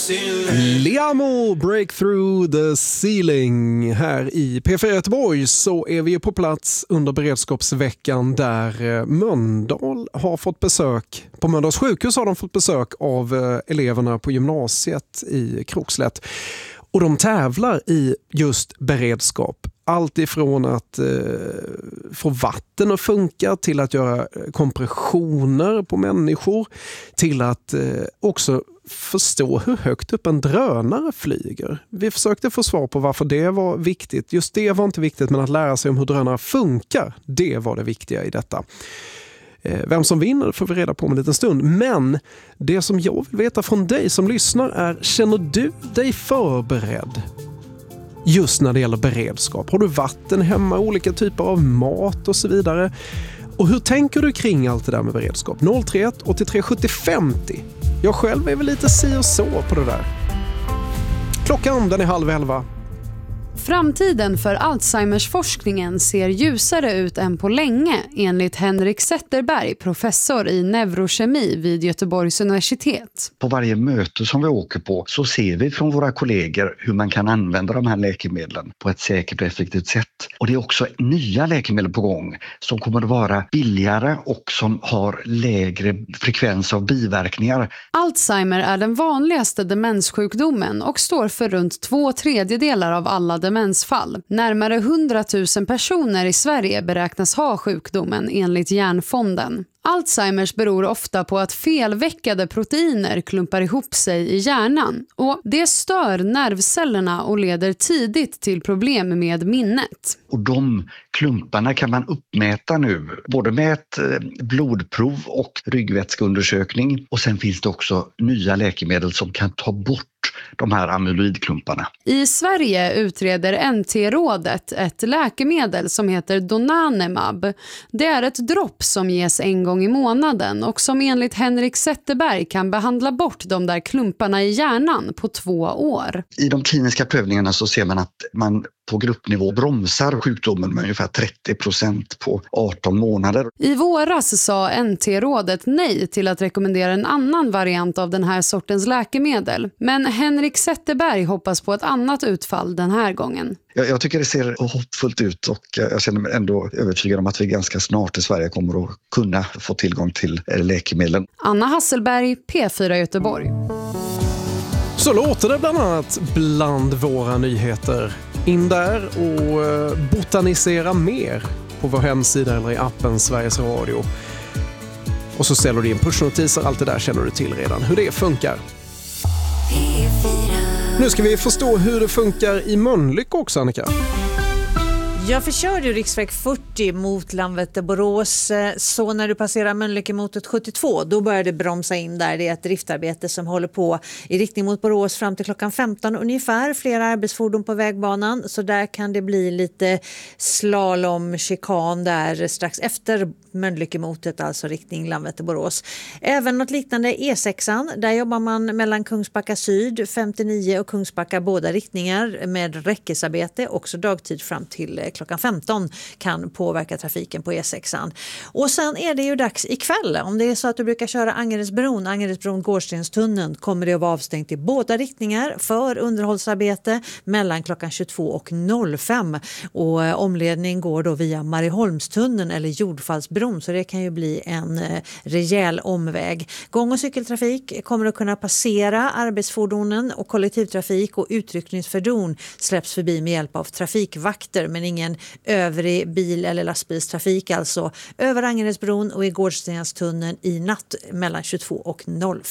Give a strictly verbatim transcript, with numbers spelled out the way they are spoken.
Liamo Break Through the Ceiling. Här i P fyra Göteborg så är vi på plats under beredskapsveckan där Mölndal har fått besök. På Mölndals sjukhus har de fått besök av eleverna på gymnasiet i Krokslätt. Och de tävlar i just beredskap. Allt ifrån att eh, få vatten att funka till att göra kompressioner på människor till att eh, också förstå hur högt upp en drönare flyger. Vi försökte få svar på varför det var viktigt. Just det var inte viktigt, men att lära sig om hur drönare funkar, det var det viktiga i detta. Vem som vinner får vi reda på om en liten stund. Men det som jag vill veta från dig som lyssnar är, känner du dig förberedd? Just när det gäller beredskap. Har du vatten hemma, olika typer av mat och så vidare? Och hur tänker du kring allt det där med beredskap? noll tre ett åttiotre sjuttio femtio. Jag själv är väl lite si och så på det där. Klockan den är halv elva. Framtiden för Alzheimers-forskningen ser ljusare ut än på länge, enligt Henrik Zetterberg, professor i neurokemi vid Göteborgs universitet. På varje möte som vi åker på så ser vi från våra kollegor hur man kan använda de här läkemedlen på ett säkert och effektivt sätt. Och det är också nya läkemedel på gång som kommer att vara billigare och som har lägre frekvens av biverkningar. Alzheimer är den vanligaste demenssjukdomen och står för runt två tredjedelar av alla demensfall. Närmare hundratusen personer i Sverige beräknas ha sjukdomen enligt Hjärnfonden. Alzheimers beror ofta på att felveckade proteiner klumpar ihop sig i hjärnan och det stör nervcellerna och leder tidigt till problem med minnet. Och de klumparna kan man uppmäta nu, både med ett blodprov och ryggvätskeundersökning. Och sen finns det också nya läkemedel som kan ta bort de här amyloidklumparna. I Sverige utreder N T-rådet ett läkemedel som heter Donanemab. Det är ett dropp som ges en gång i månaden och som enligt Henrik Zetterberg kan behandla bort de där klumparna i hjärnan på två år. I de kliniska prövningarna så ser man att man på gruppnivå bromsar sjukdomen med ungefär trettio procent på arton månader. I våras sa N T-rådet nej till att rekommendera en annan variant av den här sortens läkemedel. Men Henrik Zetterberg hoppas på ett annat utfall den här gången. Jag, jag tycker det ser hoppfullt ut och jag känner mig ändå övertygad om att vi ganska snart i Sverige kommer att kunna få tillgång till läkemedlen. Anna Hasselberg, P fyra Göteborg. Så låter det bland annat bland våra nyheter. In där och botanisera mer på vår hemsida eller i appen Sveriges Radio. Och så ställer du in pushnotiser, allt det där känner du till redan hur det funkar. Nu ska vi förstå hur det funkar i Mölnlycke också, Annika. Jag förkörde ju riksväg fyrtio mot Landvetter-Borås, så när du passerar Mölnlycke motet sjuttiotvå då börjar det bromsa in där. Det är ett driftarbete som håller på i riktning mot Borås fram till klockan femton ungefär. Flera arbetsfordon på vägbanan, så där kan det bli lite slalom, chikan där strax efter Mölnlycke-motet, alltså riktning Landvetter-Borås. Även något liknande E sexan, där jobbar man mellan Kungsbacka syd, femtionio och Kungsbacka båda riktningar med räckesarbete, också dagtid fram till klockan femton kan påverka trafiken på E sexan. Och sen är det ju dags ikväll. Om det är så att du brukar köra Angeredsbron, Angeredsbron Gårdstenstunneln, kommer det att vara avstängt i båda riktningar för underhållsarbete mellan klockan tjugotvå och noll fem. Och omledning går då via Marieholmstunneln eller Jordfallsbron, så det kan ju bli en rejäl omväg. Gång- och cykeltrafik kommer att kunna passera arbetsfordonen och kollektivtrafik och utryckningsfordon släpps förbi med hjälp av trafikvakter, men ingen övrig bil- eller lastbilstrafik alltså över Angeredsbron och i Gårdstenstunneln i natt mellan tjugotvå och noll fem.